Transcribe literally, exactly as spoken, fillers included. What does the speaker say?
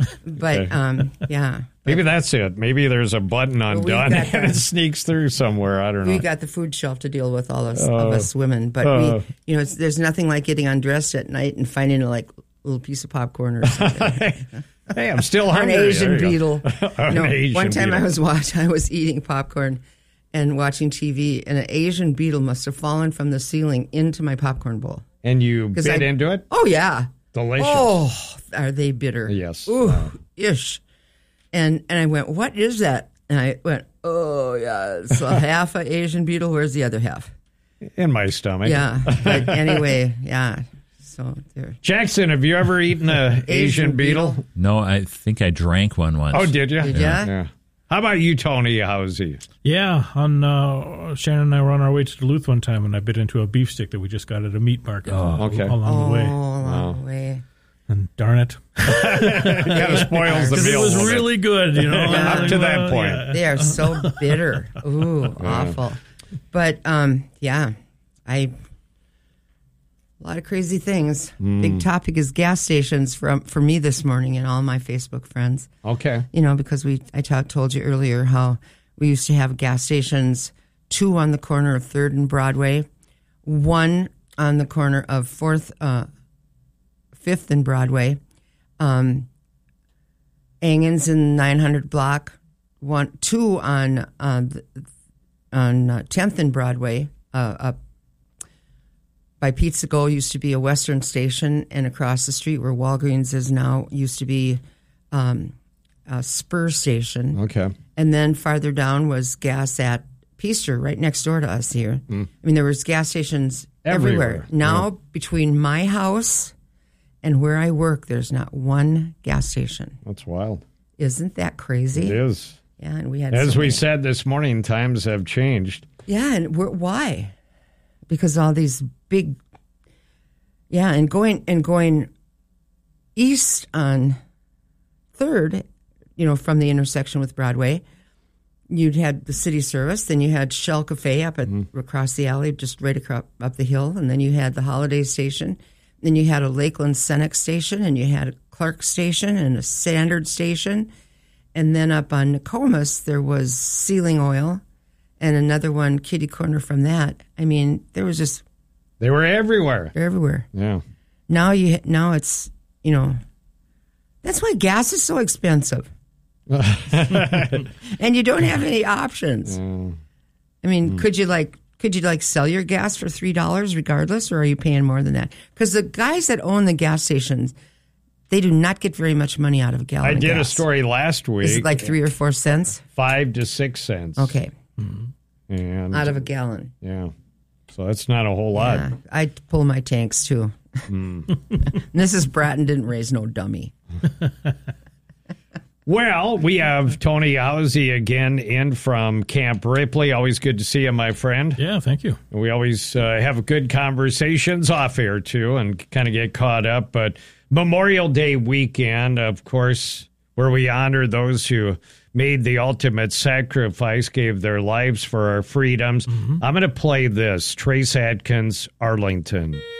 But, Okay. um, yeah. Maybe that's it. Maybe there's a button Well, we undone got and the- it sneaks through somewhere. I don't know. We got the food shelf to deal with, all of us, Uh, of us women. But, uh. we, you know, it's, there's nothing like getting undressed at night and finding a like, little piece of popcorn or something. Hey, I'm still An hungry. Asian There you go. beetle. An no, Asian one time beetle. I was watching, I was eating popcorn and watching T V, and an Asian beetle must have fallen from the ceiling into my popcorn bowl. And you 'Cause bit I- into it? Oh, yeah. Delicious. Oh, are they bitter? Yes. Ooh, Wow. ish. And and I went, what is that? And I went, oh, yeah, it's a half a Asian beetle. Where's the other half? In my stomach. Yeah. But anyway, yeah. So there. Jackson, have you ever eaten a Asian, Asian beetle? beetle? No, I think I drank one once. Oh, did you? Did ya? Yeah. How about you, Tony Howsey? Yeah, on uh, Shannon and I were on our way to Duluth one time, and I bit into a beef stick that we just got at a meat market Oh, okay. along Oh, the way. along the way. And darn it, Kind of spoils the because it meal. was a little bit. really good, you know. Up to that Uh, point. yeah. They are so bitter. Ooh, awful. But um, yeah, I a lot of crazy things. Hmm. Big topic is gas stations from for me this morning and all my Facebook friends. Okay. You know, because we I t- told you earlier how we used to have gas stations, two on the corner of Third and Broadway, one on the corner of Fourth, uh, Fifth and Broadway, um, Angens in nine hundred block, one, two on uh, the- on uh, tenth and Broadway, uh, up by Pizza Go used to be a Western station, and across the street where Walgreens is now used to be um, a Spur station. Okay. And then farther down was gas at Peaster, right next door to us here. I mean, there was gas stations everywhere. Everywhere. Now, Yeah. between my house and where I work, there's not one gas station. That's wild. Isn't that crazy? It is. Yeah, and we had As so we many- said this morning, times have changed. Yeah, and we're, why? Because all these big, yeah, and going and going east on Third, you know, from the intersection with Broadway, you'd had the city service, then you had Shell Cafe up at across the alley, just right across up the hill, and then you had the Holiday Station, then you had a Lakeland Senex station, and you had a Clark station and a Standard station, and then up on Nokomis there was Sealing Oil, and another one kitty corner from that. I mean, there was just They were everywhere. they're everywhere. Yeah. Now you now it's you know that's why gas is so expensive. And you don't have any options. I mean, could you like could you like sell your gas for three dollars regardless, or are you paying more than that? Because the guys that own the gas stations, they do not get very much money out of a gallon. I of did a gas. story last week. Is it like three or four cents? Five to six cents. Okay, And out of a gallon. yeah. So that's not a whole lot. Yeah, I pull my tanks too. Missus Bratton didn't raise no dummy. Well, we have Tony Howsey again in from Camp Ripley. Always good to see you, my friend. Yeah, thank you. We always uh, have good conversations off air, too, and kind of get caught up. But Memorial Day weekend, of course, where we honor those who made the ultimate sacrifice, gave their lives for our freedoms. I'm going to play this, Trace Adkins, Arlington.